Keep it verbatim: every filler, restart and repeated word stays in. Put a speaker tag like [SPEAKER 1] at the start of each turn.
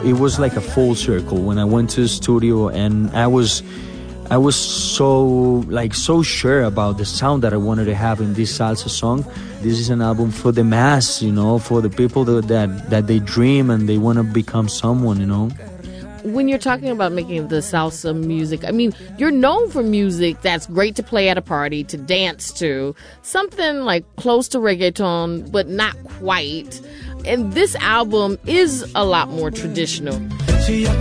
[SPEAKER 1] it was like a full circle when I went to the studio, and I was I was so like so sure about the sound that I wanted to have in this salsa song. This is an album for the mass, you know, for the people that that, that they dream and they want to become someone, you know.
[SPEAKER 2] When you're talking about making the salsa music, I mean, you're known for music that's great to play at a party, to dance to, something like close to reggaeton, but not quite. And this album is a lot more traditional.